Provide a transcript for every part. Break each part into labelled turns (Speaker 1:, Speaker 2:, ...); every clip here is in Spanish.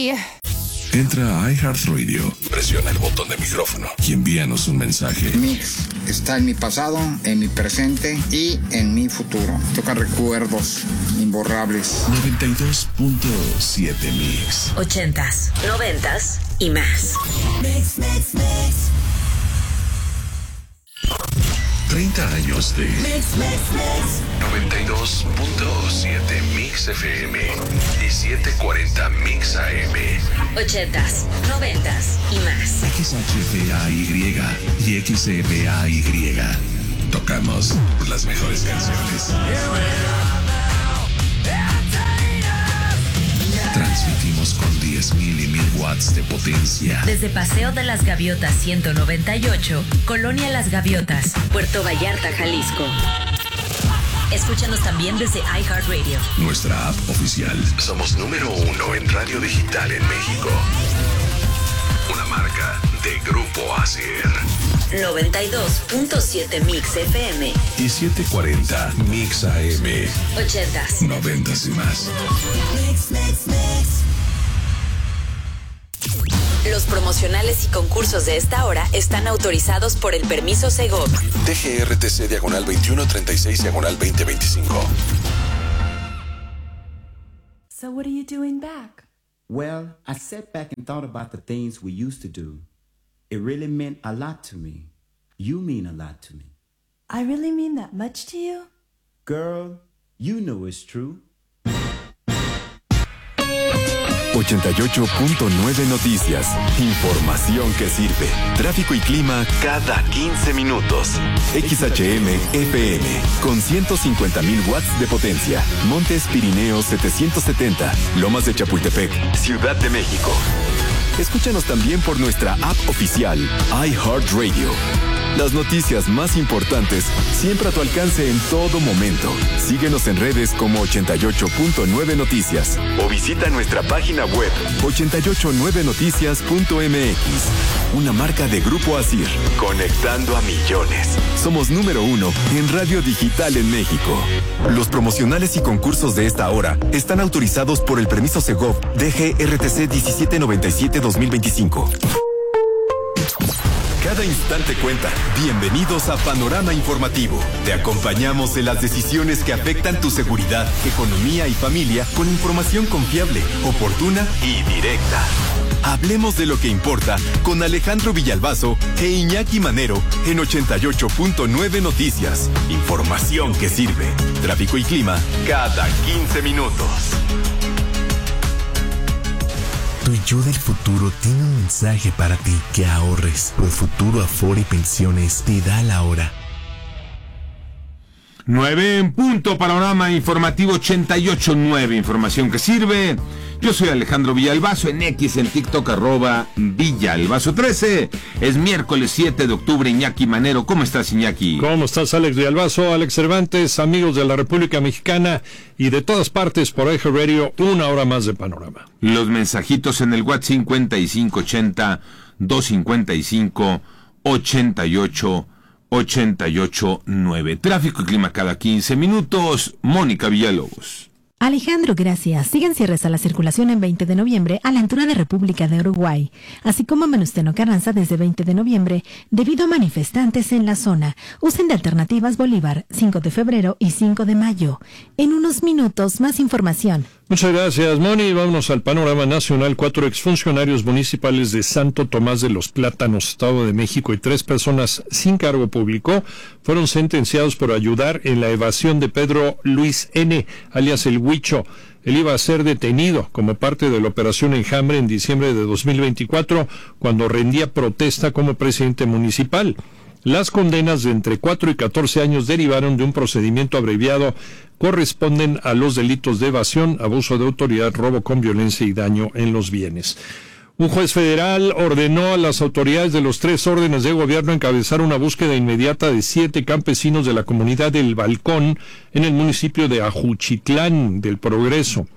Speaker 1: Bye.
Speaker 2: Entra a iHeartRadio, presiona el botón de micrófono y envíanos un mensaje.
Speaker 3: Mix está en mi pasado, en mi presente y en mi futuro. Toca recuerdos imborrables.
Speaker 2: 92.7 Mix.
Speaker 4: 80s, 90s y más.
Speaker 5: Mix, mix, mix.
Speaker 2: 30 años de
Speaker 5: Mix, mix, mix.
Speaker 2: 92.7 Mix FM y 740 Mix AM.
Speaker 4: 80s, 90s y más.
Speaker 2: XHFAY y XFAY. Tocamos las mejores canciones. Transmitimos con 10.000 y 1,000 watts de potencia.
Speaker 4: Desde Paseo de las Gaviotas 198, Colonia Las Gaviotas, Puerto Vallarta, Jalisco. Escúchanos también desde iHeartRadio.
Speaker 2: Nuestra app oficial. Somos número 1 en radio digital en México. Una marca de Grupo ASIR.
Speaker 4: 92.7 Mix FM
Speaker 2: Y 740 Mix AM.
Speaker 4: 80s,
Speaker 2: 90s y más.
Speaker 5: Mix, mix, mix.
Speaker 4: Los promocionales y concursos de esta hora están autorizados por el permiso Segov.
Speaker 2: DGRTC /2136/2025.
Speaker 6: So what are you doing back?
Speaker 7: Well, I sat back and thought about the things we used to do. It really meant a lot to me. You mean a lot to me.
Speaker 6: I really mean that much to you?
Speaker 7: Girl, you know it's true.
Speaker 8: 88.9 Noticias. Información que sirve. Tráfico y clima cada 15 minutos. XHM FM con 150,000 watts de potencia. Montes Pirineos 770. Lomas de Chapultepec, Ciudad de México. Escúchanos también por nuestra app oficial iHeartRadio. Las noticias más importantes siempre a tu alcance en todo momento. Síguenos en redes como 88.9 Noticias o visita nuestra página web 889noticias.mx. Una marca de Grupo ASIR, conectando a millones. Somos número 1 en radio digital en México. Los promocionales y concursos de esta hora están autorizados por el permiso Segov DGRTC 1797-2025. Cada instante cuenta. Bienvenidos a Panorama Informativo. Te acompañamos en las decisiones que afectan tu seguridad, economía y familia con información confiable, oportuna y directa. Hablemos de lo que importa con Alejandro Villalbazo e Iñaki Manero en 88.9 Noticias. Información que sirve. Tráfico y clima cada 15 minutos.
Speaker 9: Tu yo del futuro tiene un mensaje para ti: que ahorres. Profuturo Afore y Pensiones te da la hora.
Speaker 10: 9 en punto, Panorama Informativo 88.9, información que sirve. Yo soy Alejandro Villalbazo, en X, en TikTok, @Villalbazo13. Es miércoles 7 de octubre, Iñaki Manero. ¿Cómo estás, Iñaki?
Speaker 11: ¿Cómo estás, Alex Villalbazo? Alex Cervantes, amigos de la República Mexicana y de todas partes por iHeartRadio, una hora más de Panorama.
Speaker 10: Los mensajitos en el WhatsApp 5580-255-88-9. Tráfico y clima cada 15 minutos. Mónica Villalobos.
Speaker 12: Alejandro, gracias. Siguen cierres a la circulación en 20 de noviembre a la altura de República de Uruguay, así como en Venustiano Carranza desde 20 de noviembre debido a manifestantes en la zona. Usen de alternativas Bolívar, 5 de febrero y 5 de mayo. En unos minutos, más información.
Speaker 11: Muchas gracias, Moni. Vámonos al panorama nacional. 4 exfuncionarios municipales de Santo Tomás de los Plátanos, Estado de México, y 3 personas sin cargo público fueron sentenciados por ayudar en la evasión de Pedro Luis N., alias El Huicho. Él iba a ser detenido como parte de la Operación Enjambre en diciembre de 2024, cuando rendía protesta como presidente municipal. Las condenas de entre 4 y 14 años derivaron de un procedimiento abreviado. Corresponden a los delitos de evasión, abuso de autoridad, robo con violencia y daño en los bienes. Un juez federal ordenó a las autoridades de los 3 órdenes de gobierno encabezar una búsqueda inmediata de 7 campesinos de la comunidad del Balcón en el municipio de Ajuchitlán del Progreso.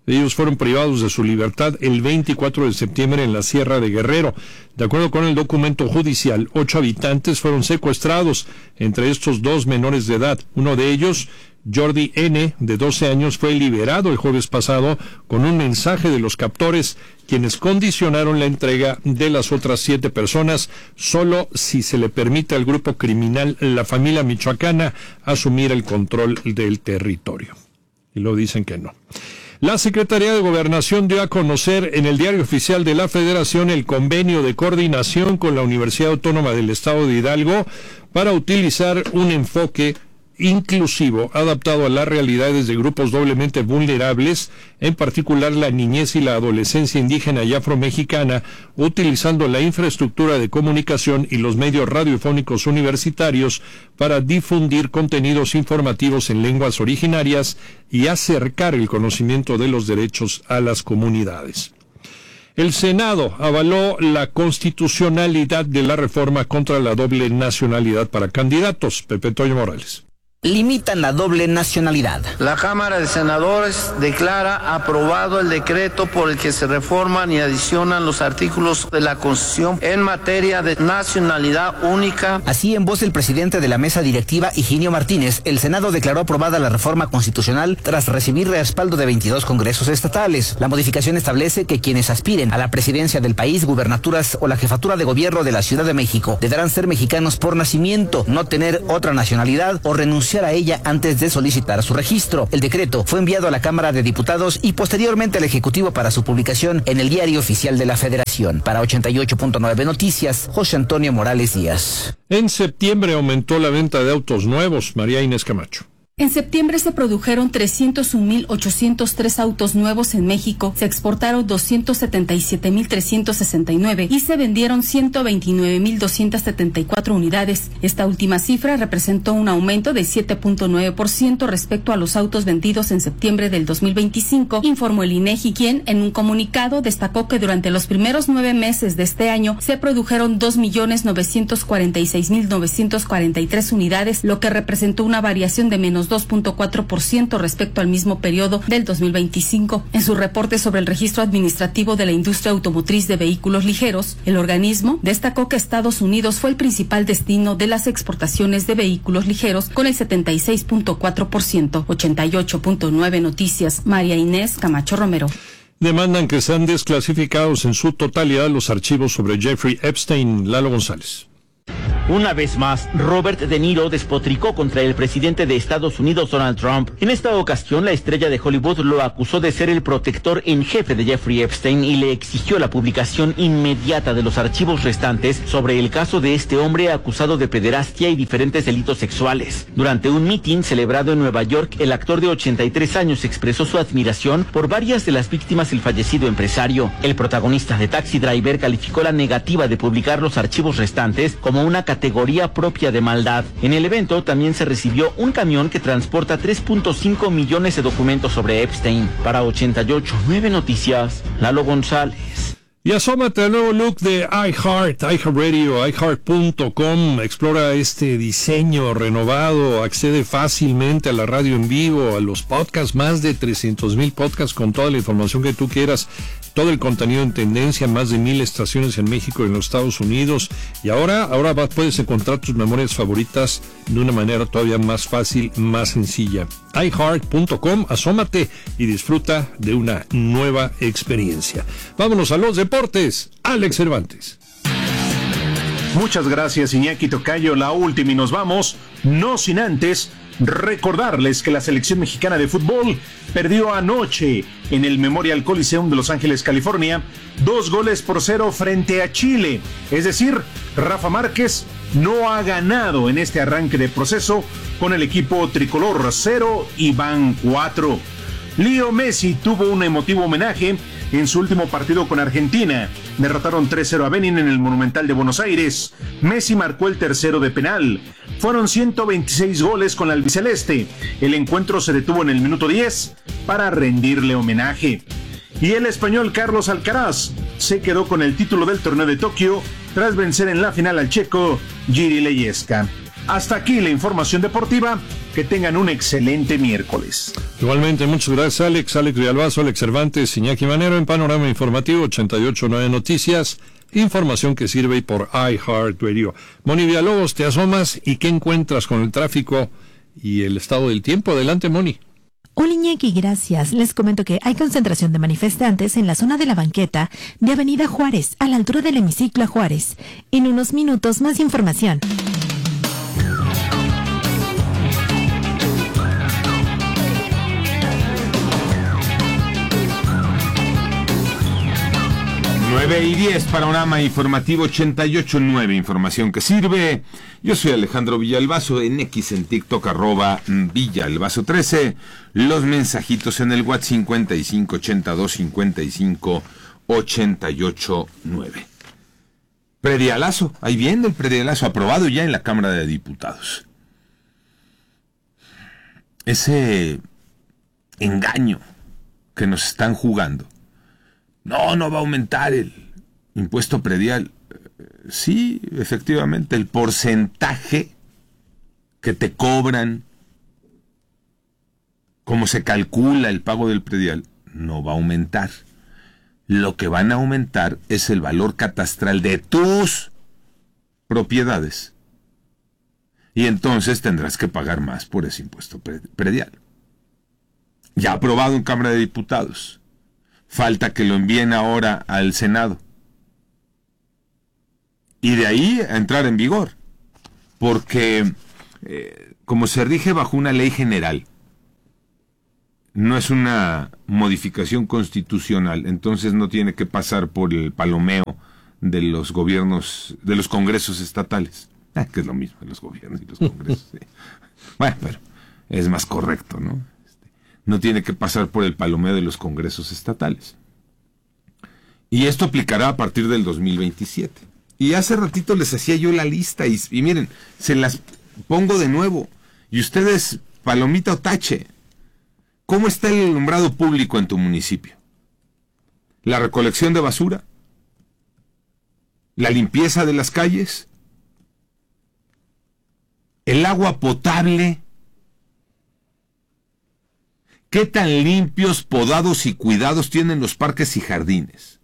Speaker 11: Ellos fueron privados de su libertad el 24 de septiembre en la Sierra de Guerrero. De acuerdo con el documento judicial, 8 habitantes fueron secuestrados, entre estos 2 menores de edad. Uno de ellos, Jordi N., de 12 años, fue liberado el jueves pasado con un mensaje de los captores, quienes condicionaron la entrega de las otras 7 personas solo si se le permite al grupo criminal La Familia Michoacana asumir el control del territorio. Y lo dicen que no. La Secretaría de Gobernación dio a conocer en el Diario Oficial de la Federación el convenio de coordinación con la Universidad Autónoma del Estado de Hidalgo para utilizar un enfoque inclusivo, adaptado a las realidades de grupos doblemente vulnerables, en particular la niñez y la adolescencia indígena y afromexicana, utilizando la infraestructura de comunicación y los medios radiofónicos universitarios para difundir contenidos informativos en lenguas originarias y acercar el conocimiento de los derechos a las comunidades. El Senado avaló la constitucionalidad de la reforma contra la doble nacionalidad para candidatos. Pepe Toño Morales.
Speaker 1: Limitan la doble nacionalidad.
Speaker 13: La Cámara de Senadores declara aprobado el decreto por el que se reforman y adicionan los artículos de la Constitución en materia de nacionalidad única.
Speaker 1: Así, en voz del presidente de la mesa directiva, Higinio Martínez, el Senado declaró aprobada la reforma constitucional tras recibir respaldo de 22 congresos estatales. La modificación establece que quienes aspiren a la presidencia del país, gubernaturas o la jefatura de gobierno de la Ciudad de México deberán ser mexicanos por nacimiento, no tener otra nacionalidad o renunciar a ella antes de solicitar su registro. El decreto fue enviado a la Cámara de Diputados y posteriormente al Ejecutivo para su publicación en el Diario Oficial de la Federación. Para 88.9 Noticias, José Antonio Morales Díaz.
Speaker 11: En septiembre aumentó la venta de autos nuevos. María Inés Camacho.
Speaker 14: En septiembre se produjeron 301.803 autos nuevos en México, se exportaron 277.369 y se vendieron 129.274 unidades. Esta última cifra representó un aumento de 7.9% respecto a los autos vendidos en septiembre del 2025, informó el INEGI, quien en un comunicado destacó que durante los primeros 9 meses de este año se produjeron 2.946.943 unidades, lo que representó una variación de menos 2.4% respecto al mismo periodo del 2025. En su reporte sobre el registro administrativo de la industria automotriz de vehículos ligeros, el organismo destacó que Estados Unidos fue el principal destino de las exportaciones de vehículos ligeros con el 76.4%. 88.9 Noticias, María Inés Camacho Romero.
Speaker 11: Demandan que sean desclasificados en su totalidad los archivos sobre Jeffrey Epstein. Lalo González.
Speaker 15: Una vez más, Robert De Niro despotricó contra el presidente de Estados Unidos, Donald Trump. En esta ocasión, la estrella de Hollywood lo acusó de ser el protector en jefe de Jeffrey Epstein y le exigió la publicación inmediata de los archivos restantes sobre el caso de este hombre acusado de pederastia y diferentes delitos sexuales. Durante un mitin celebrado en Nueva York, el actor de 83 años expresó su admiración por varias de las víctimas del fallecido empresario. El protagonista de Taxi Driver calificó la negativa de publicar los archivos restantes como una categoría propia de maldad. En el evento también se recibió un camión que transporta 3.5 millones de documentos sobre Epstein. Para 88.9 Noticias, Lalo González.
Speaker 11: Y asómate al nuevo look de iHeartRadio, iHeart.com. Explora este diseño renovado, accede fácilmente a la radio en vivo, a los podcasts, más de 300,000 podcasts con toda la información que tú quieras, todo el contenido en tendencia, más de 1,000 estaciones en México y en los Estados Unidos. Y ahora puedes encontrar tus memorias favoritas de una manera todavía más fácil, más sencilla. iHeart.com, asómate y disfruta de una nueva experiencia. Vámonos a los deportes. Alex Cervantes.
Speaker 16: Muchas gracias, Iñaki Tocayo. La última y nos vamos, no sin antes recordarles que la selección mexicana de fútbol perdió anoche en el Memorial Coliseum de Los Ángeles, California, 2-0 frente a Chile. Es decir, Rafa Márquez no ha ganado en este arranque de proceso con el equipo tricolor. 0 y van 4. Leo Messi tuvo un emotivo homenaje en su último partido con Argentina. Derrotaron 3-0 a Benin en el Monumental de Buenos Aires. Messi marcó el tercero de penal. Fueron 126 goles con la albiceleste. El encuentro se detuvo en el minuto 10 para rendirle homenaje. Y el español Carlos Alcaraz se quedó con el título del torneo de Tokio tras vencer en la final al checo Jiří Leječka. Hasta aquí la información deportiva. Que tengan un excelente miércoles.
Speaker 11: Igualmente, muchas gracias, Alex Villalbazo, Alex Cervantes, Iñaki Manero en Panorama Informativo 88.9 Noticias, información que sirve y por iHeartRadio. Moni Villalobos, te asomas y ¿qué encuentras con el tráfico y el estado del tiempo? Adelante, Moni.
Speaker 12: Hola Iñaki, gracias. Les comento que hay concentración de manifestantes en la zona de la banqueta de Avenida Juárez, a la altura del hemiciclo a Juárez. En unos minutos, más información.
Speaker 10: Nueve y 10, Panorama Informativo 88.9, información que sirve. Yo soy Alejandro Villalbazo, en X, en TikTok, @Villalbazo13. Los mensajitos en el WhatsApp 55825588.9. Predialazo, ahí viene el predialazo, aprobado ya en la Cámara de Diputados. Ese engaño que nos están jugando. No va a aumentar el impuesto predial. Sí, efectivamente, el porcentaje que te cobran, cómo se calcula el pago del predial, no va a aumentar. Lo que van a aumentar es el valor catastral de tus propiedades. Y entonces tendrás que pagar más por ese impuesto predial. Ya aprobado en Cámara de Diputados. Falta que lo envíen ahora al Senado. Y de ahí a entrar en vigor. Porque como se rige bajo una ley general, no es una modificación constitucional, entonces no tiene que pasar por el palomeo de los gobiernos, de los congresos estatales. Que es lo mismo, los gobiernos y los congresos. Sí. Bueno, pero es más correcto, ¿no? No tiene que pasar por el palomeo de los congresos estatales. Y esto aplicará a partir del 2027. Y hace ratito les hacía yo la lista y miren, se las pongo de nuevo. Y ustedes, palomita o tache, ¿cómo está el alumbrado público en tu municipio? ¿La recolección de basura? ¿La limpieza de las calles? ¿El agua potable? ¿Qué tan limpios, podados y cuidados tienen los parques y jardines?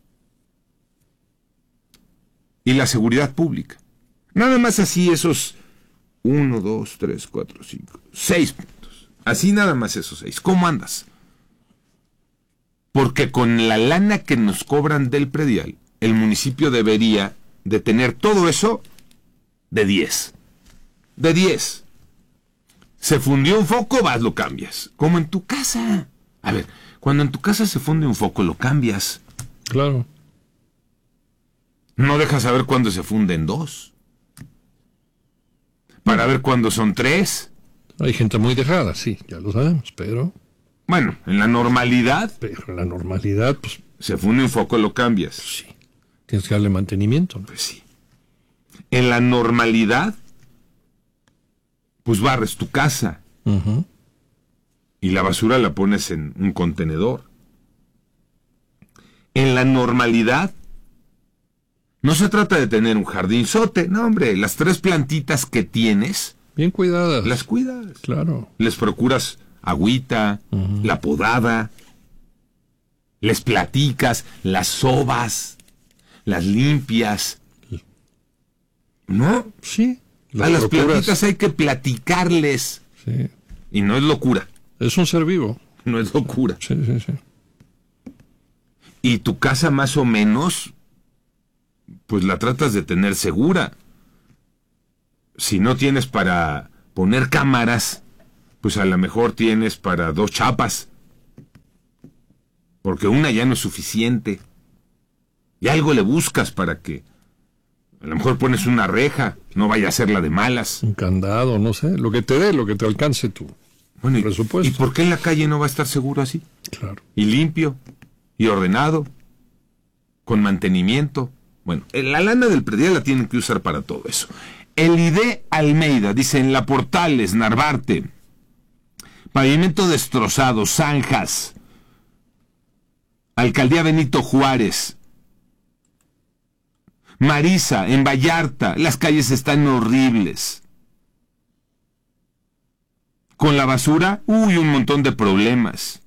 Speaker 10: Y la seguridad pública. Nada más así esos 1, 2, 3, 4, 5, 6 puntos. Así nada más esos 6. ¿Cómo andas? Porque con la lana que nos cobran del predial, el municipio debería de tener todo eso de 10. De 10. Se fundió un foco, vas, lo cambias. Como en tu casa. A ver, cuando en tu casa se funde un foco, lo cambias.
Speaker 11: Claro.
Speaker 10: No dejas saber cuándo se funden 2. Para ver cuándo son 3.
Speaker 11: Hay gente muy dejada, sí, ya lo sabemos, pero...
Speaker 10: Bueno, en la normalidad...
Speaker 11: Pero en la normalidad, pues...
Speaker 10: Se funde un foco, lo cambias.
Speaker 11: Sí. Tienes que darle mantenimiento, ¿no?
Speaker 10: Pues sí. En la normalidad... pues barres tu casa.
Speaker 11: Uh-huh.
Speaker 10: Y la basura la pones en un contenedor. En la normalidad, no se trata de tener un jardinzote. No, hombre, las 3 plantitas que tienes...
Speaker 11: bien cuidadas.
Speaker 10: Las cuidas.
Speaker 11: Claro.
Speaker 10: Les procuras agüita, uh-huh, la podada. Les platicas, las sobas, las limpias. ¿No?
Speaker 11: Sí.
Speaker 10: A las plantitas hay que platicarles.
Speaker 11: Sí.
Speaker 10: Y no es locura.
Speaker 11: Es un ser vivo.
Speaker 10: No es locura.
Speaker 11: Sí.
Speaker 10: Y tu casa más o menos, pues la tratas de tener segura. Si no tienes para poner cámaras, pues a lo mejor tienes para 2 chapas. Porque una ya no es suficiente. Y algo le buscas para que... a lo mejor pones una reja, no vaya a ser la de malas.
Speaker 11: Un candado, no sé, lo que te dé, lo que te alcance tu presupuesto.
Speaker 10: ¿Y por qué en la calle no va a estar seguro así?
Speaker 11: Claro.
Speaker 10: Y limpio, y ordenado, con mantenimiento. Bueno, la lana del predial la tienen que usar para todo eso. El ID Almeida dice, en La Portales, Narvarte, pavimento destrozado, zanjas. Alcaldía Benito Juárez. Marisa, en Vallarta, las calles están horribles. Con la basura, un montón de problemas.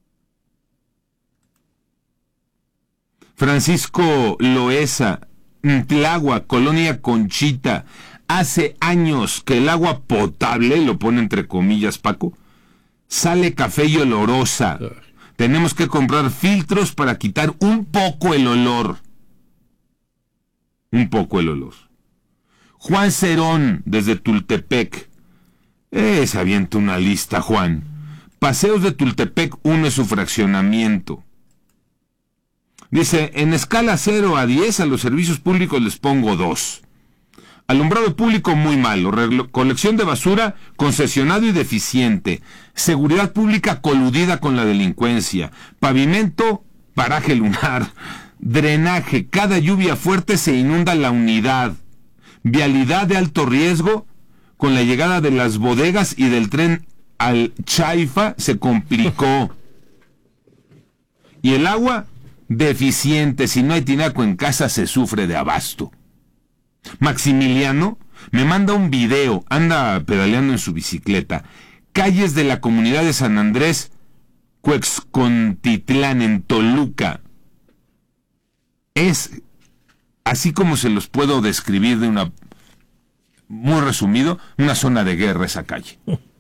Speaker 10: Francisco Loesa, Tláhuac, Colonia Conchita. Hace años que el agua potable, lo pone entre comillas Paco, sale café y olorosa. Tenemos que comprar filtros para quitar un poco el olor. Un poco el olor. Juan Cerón, desde Tultepec. Se avienta una lista, Juan. Paseos de Tultepec 1 es su fraccionamiento. Dice, en escala 0 a 10 a los servicios públicos les pongo 2. Alumbrado público muy malo, colección de basura concesionado y deficiente, seguridad pública coludida con la delincuencia, pavimento, paraje lunar, drenaje, cada lluvia fuerte se inunda la unidad, vialidad de alto riesgo, con la llegada de las bodegas y del tren al Chaifa se complicó. Y el agua, deficiente, si no hay tinaco en casa se sufre de abasto. Maximiliano me manda un video, anda pedaleando en su bicicleta, calles de la comunidad de San Andrés, Cuexcontitlán, en Toluca. Es, así como se los puedo describir de una, muy resumido, una zona de guerra esa calle.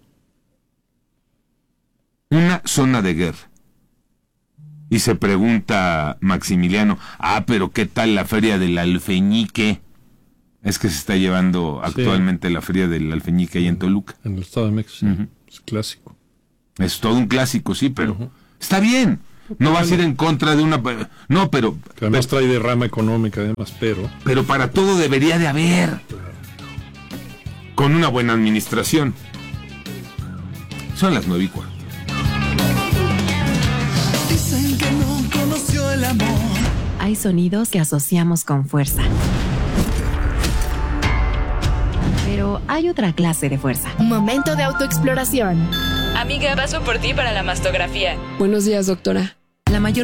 Speaker 10: Una zona de guerra. Y se pregunta Maximiliano, pero ¿qué tal la feria del Alfeñique? Es que se está llevando actualmente la feria del Alfeñique ahí en Toluca.
Speaker 11: En el Estado de México, es clásico.
Speaker 10: Es todo un clásico, sí, pero está bien. No vas a ir en contra de una... No, pero...
Speaker 11: Que además trae derrama económica, además, pero...
Speaker 10: Pero para todo debería de haber. Con una buena administración. Son las 9:15.
Speaker 5: Dicen que no conoció el amor.
Speaker 17: Hay sonidos que asociamos con fuerza. Pero hay otra clase de fuerza.
Speaker 18: Momento de autoexploración.
Speaker 19: Amiga, paso por ti para la mastografía.
Speaker 18: Buenos días, doctora.
Speaker 17: La mayor